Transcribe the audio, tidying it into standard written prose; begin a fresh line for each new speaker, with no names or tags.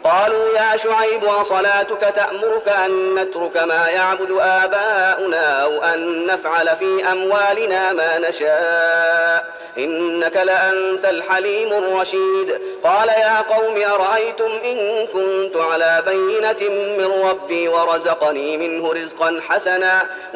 قالوا يا شعيب وصلاتك تأمرك أن نترك ما يعبد آباؤنا أو أن نفعل في أموالنا ما نشاء إنك لأنت الحليم الرشيد. قال يا قوم أرأيتم إن كنت على بينة من ربي ورزقني منه رزقا حسنا